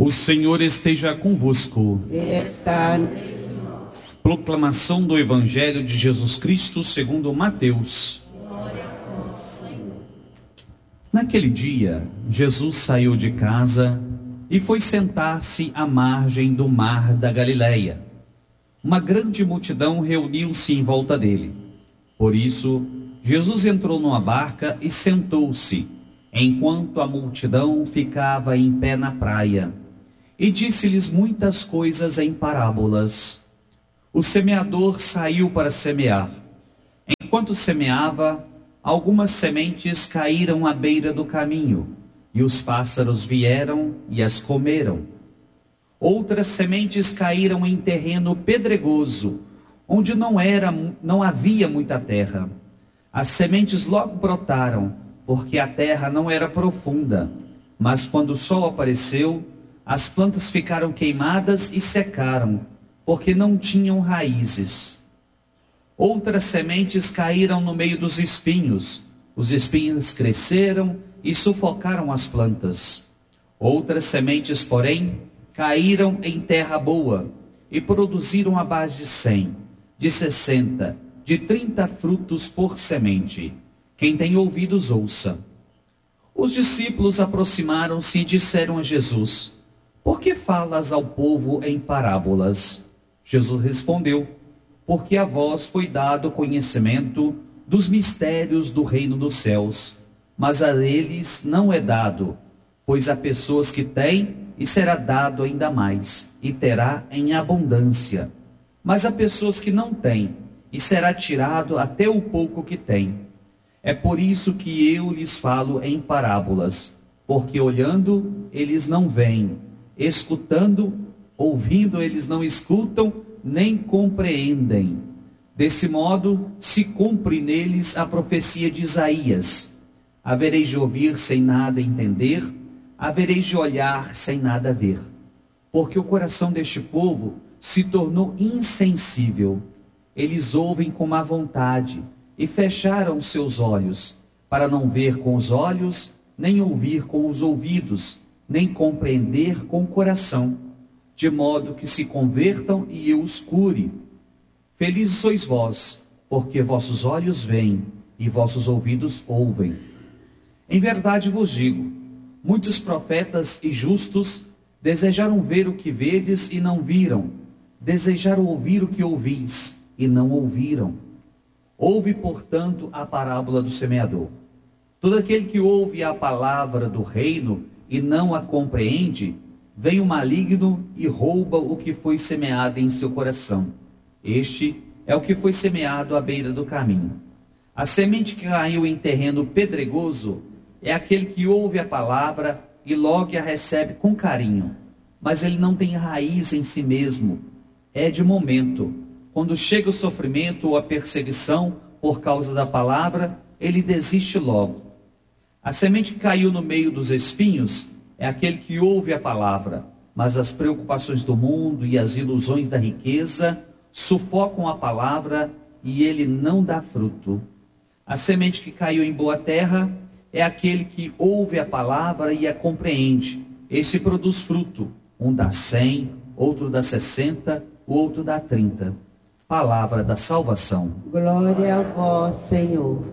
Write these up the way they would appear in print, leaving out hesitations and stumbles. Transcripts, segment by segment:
O Senhor esteja convosco. Ele está no meio de nós. Proclamação do Evangelho de Jesus Cristo segundo Mateus. Glória a vós, Senhor. Naquele dia, Jesus saiu de casa e foi sentar-se à margem do mar da Galileia. Uma grande multidão reuniu-se em volta dele. Por isso, Jesus entrou numa barca e sentou-se, enquanto a multidão ficava em pé na praia. E disse-lhes muitas coisas em parábolas. O semeador saiu para semear. Enquanto semeava, algumas sementes caíram à beira do caminho, e os pássaros vieram e as comeram. Outras sementes caíram em terreno pedregoso, onde não havia muita terra. As sementes logo brotaram, porque a terra não era profunda. Mas quando o sol apareceu, as plantas ficaram queimadas e secaram, porque não tinham raízes. Outras sementes caíram no meio dos espinhos. Os espinhos cresceram e sufocaram as plantas. Outras sementes, porém, caíram em terra boa e produziram a base de 100, de 60, de 30 frutos por semente. Quem tem ouvidos, ouça. Os discípulos aproximaram-se e disseram a Jesus: Por que falas ao povo em parábolas? Jesus respondeu: Porque a vós foi dado conhecimento dos mistérios do reino dos céus, mas a eles não é dado, pois há pessoas que têm e será dado ainda mais, e terá em abundância. Mas há pessoas que não têm, e será tirado até o pouco que têm. É por isso que eu lhes falo em parábolas, porque olhando eles não veem, escutando, ouvindo eles não escutam, nem compreendem. Desse modo se cumpre neles a profecia de Isaías: havereis de ouvir sem nada entender, havereis de olhar sem nada ver. Porque o coração deste povo se tornou insensível. Eles ouvem com má vontade e fecharam seus olhos, para não ver com os olhos, nem ouvir com os ouvidos, nem compreender com o coração, de modo que se convertam e eu os cure. Felizes sois vós, porque vossos olhos veem e vossos ouvidos ouvem. Em verdade vos digo, muitos profetas e justos desejaram ver o que vedes e não viram, desejaram ouvir o que ouvis e não ouviram. Ouve, portanto, a parábola do semeador. Todo aquele que ouve a palavra do reino e não a compreende, vem o maligno e rouba o que foi semeado em seu coração. Este é o que foi semeado à beira do caminho. A semente que caiu em terreno pedregoso é aquele que ouve a palavra e logo a recebe com carinho, mas ele não tem raiz em si mesmo. É de momento. Quando chega o sofrimento ou a perseguição por causa da palavra, ele desiste logo. A semente que caiu no meio dos espinhos é aquele que ouve a palavra, mas as preocupações do mundo e as ilusões da riqueza sufocam a palavra e ele não dá fruto. A semente que caiu em boa terra é aquele que ouve a palavra e a compreende. Esse produz fruto. Um dá 100, outro dá 60, o outro dá 30. Palavra da salvação. Glória a vós, Senhor.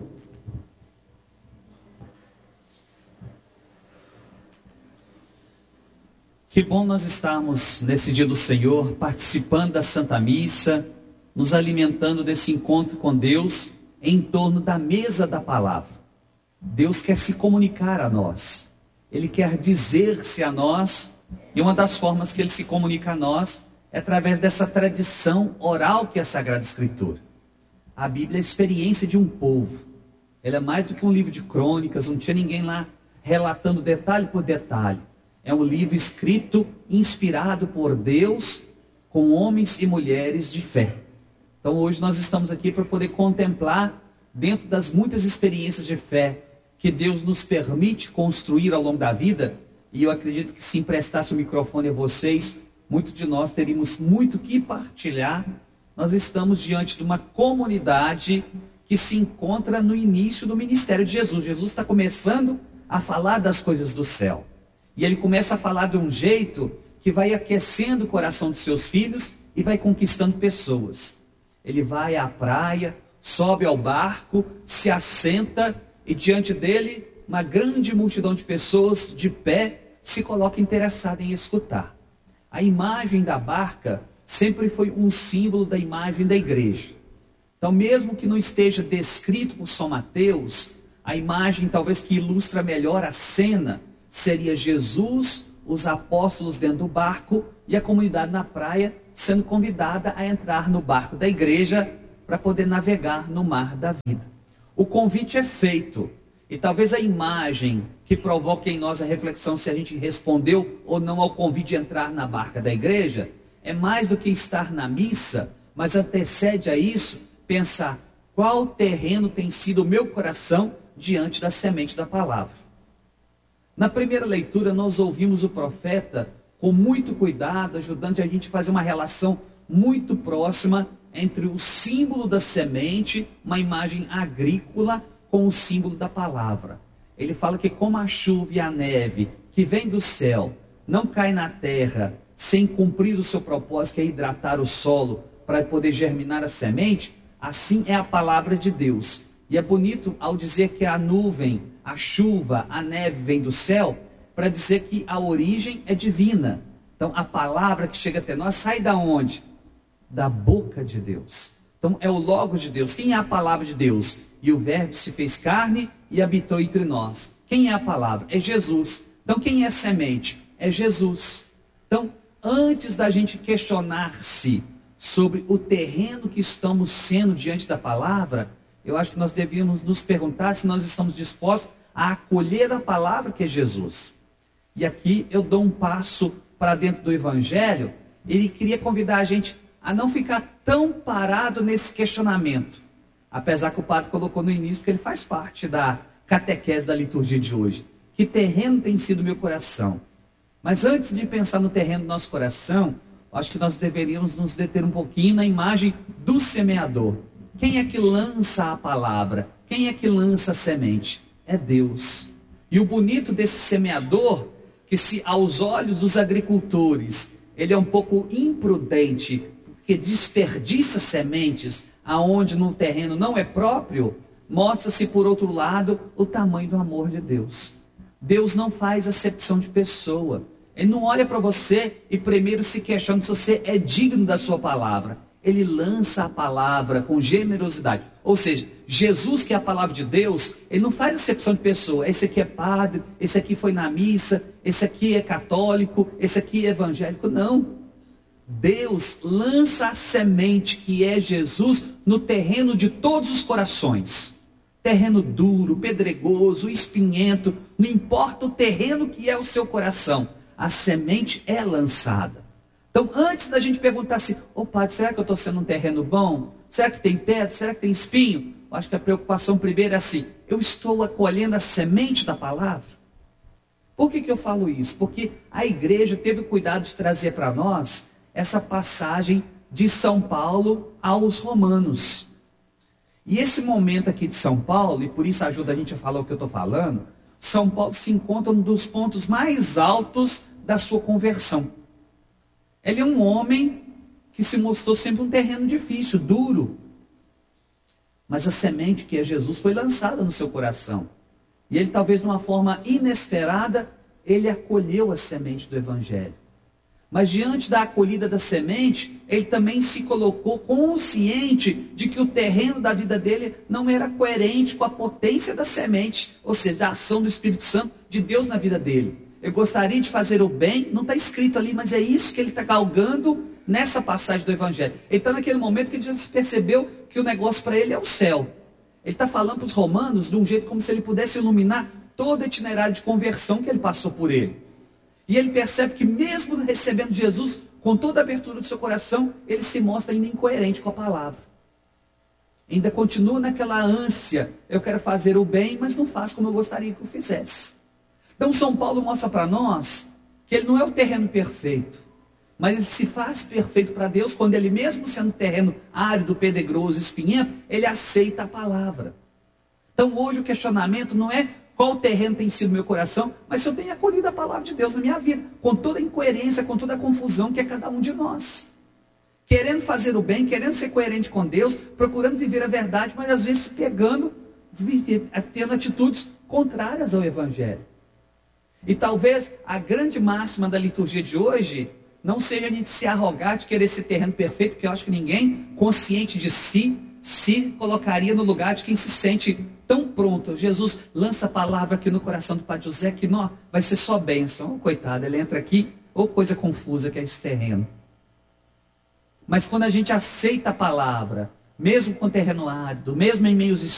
Que bom nós estarmos nesse dia do Senhor, participando da Santa Missa, nos alimentando desse encontro com Deus em torno da mesa da palavra. Deus quer se comunicar a nós. Ele quer dizer-se a nós, e uma das formas que Ele se comunica a nós é através dessa tradição oral que é a Sagrada Escritura. A Bíblia é a experiência de um povo. Ela é mais do que um livro de crônicas, não tinha ninguém lá relatando detalhe por detalhe. É um livro escrito, inspirado por Deus, com homens e mulheres de fé. Então hoje nós estamos aqui para poder contemplar, dentro das muitas experiências de fé que Deus nos permite construir ao longo da vida, e eu acredito que se emprestasse o microfone a vocês, muitos de nós teríamos muito que partilhar. Nós estamos diante de uma comunidade que se encontra no início do ministério de Jesus. Jesus está começando a falar das coisas do céu. E ele começa a falar de um jeito que vai aquecendo o coração dos seus filhos e vai conquistando pessoas. Ele vai à praia, sobe ao barco, se assenta e diante dele uma grande multidão de pessoas de pé se coloca interessada em escutar. A imagem da barca sempre foi um símbolo da imagem da igreja. Então, mesmo que não esteja descrito por São Mateus, a imagem talvez que ilustra melhor a cena seria Jesus, os apóstolos dentro do barco e a comunidade na praia sendo convidada a entrar no barco da igreja para poder navegar no mar da vida. O convite é feito e talvez a imagem que provoque em nós a reflexão se a gente respondeu ou não ao convite de entrar na barca da igreja é mais do que estar na missa, mas antecede a isso pensar qual terreno tem sido o meu coração diante da semente da palavra. Na primeira leitura nós ouvimos o profeta com muito cuidado, ajudando a gente a fazer uma relação muito próxima entre o símbolo da semente, uma imagem agrícola, com o símbolo da palavra. Ele fala que como a chuva e a neve que vem do céu não cai na terra sem cumprir o seu propósito, que é hidratar o solo para poder germinar a semente, assim é a palavra de Deus. E é bonito ao dizer que a nuvem, a chuva, a neve vem do céu, para dizer que a origem é divina. Então a palavra que chega até nós sai da onde? Da boca de Deus. Então é o Logos de Deus. Quem é a palavra de Deus? E o Verbo se fez carne e habitou entre nós. Quem é a palavra? É Jesus. Então quem é a semente? É Jesus. Então antes da gente questionar-se sobre o terreno que estamos sendo diante da palavra, eu acho que nós devíamos nos perguntar se nós estamos dispostos a acolher a palavra que é Jesus. E aqui eu dou um passo para dentro do Evangelho. Ele queria convidar a gente a não ficar tão parado nesse questionamento. Apesar que o padre colocou no início, porque ele faz parte da catequese da liturgia de hoje. Que terreno tem sido meu coração? Mas antes de pensar no terreno do nosso coração, acho que nós deveríamos nos deter um pouquinho na imagem do semeador. Quem é que lança a palavra? Quem é que lança a semente? É Deus. E o bonito desse semeador, que se aos olhos dos agricultores, ele é um pouco imprudente, porque desperdiça sementes aonde no terreno não é próprio, mostra-se por outro lado o tamanho do amor de Deus. Deus não faz acepção de pessoa. Ele não olha para você e primeiro se questiona se você é digno da sua palavra. Ele lança a palavra com generosidade. Ou seja, Jesus, que é a palavra de Deus, ele não faz acepção de pessoa. Esse aqui é padre, esse aqui foi na missa, esse aqui é católico, esse aqui é evangélico. Não. Deus lança a semente que é Jesus no terreno de todos os corações. Terreno duro, pedregoso, espinhento, não importa o terreno que é o seu coração, a semente é lançada. Então, antes da gente perguntar assim, padre, será que eu estou sendo um terreno bom? Será que tem pedra? Será que tem espinho? Eu acho que a preocupação primeiro é assim, eu estou acolhendo a semente da palavra? Por que eu falo isso? Porque a igreja teve cuidado de trazer para nós essa passagem de São Paulo aos Romanos. E esse momento aqui de São Paulo, e por isso ajuda a gente a falar o que eu estou falando, São Paulo se encontra um dos pontos mais altos da sua conversão. Ele é um homem que se mostrou sempre um terreno difícil, duro. Mas a semente que é Jesus foi lançada no seu coração. E ele talvez de uma forma inesperada, ele acolheu a semente do Evangelho. Mas diante da acolhida da semente, ele também se colocou consciente de que o terreno da vida dele não era coerente com a potência da semente, ou seja, a ação do Espírito Santo de Deus na vida dele. Eu gostaria de fazer o bem, não está escrito ali, mas é isso que ele está galgando nessa passagem do Evangelho. Ele está naquele momento que ele já percebeu que o negócio para ele é o céu. Ele está falando para os romanos de um jeito como se ele pudesse iluminar todo o itinerário de conversão que ele passou por ele. E ele percebe que mesmo recebendo Jesus, com toda a abertura do seu coração, ele se mostra ainda incoerente com a palavra. Ainda continua naquela ânsia, eu quero fazer o bem, mas não faço como eu gostaria que eu fizesse. Então São Paulo mostra para nós que ele não é o terreno perfeito, mas ele se faz perfeito para Deus quando ele mesmo sendo terreno árido, pedregoso, espinhento, ele aceita a palavra. Então hoje o questionamento não é qual terreno tem sido meu coração, mas se eu tenho acolhido a palavra de Deus na minha vida, com toda a incoerência, com toda a confusão que é cada um de nós. Querendo fazer o bem, querendo ser coerente com Deus, procurando viver a verdade, mas às vezes tendo atitudes contrárias ao Evangelho. E talvez a grande máxima da liturgia de hoje não seja a gente se arrogar de querer ser terreno perfeito, porque eu acho que ninguém consciente de si se colocaria no lugar de quem se sente tão pronto. Jesus lança a palavra aqui no coração do Padre José que não, vai ser só bênção. Oh, coitado, ele entra aqui, ou coisa confusa que é esse terreno. Mas quando a gente aceita a palavra, mesmo com terreno árido, mesmo em meios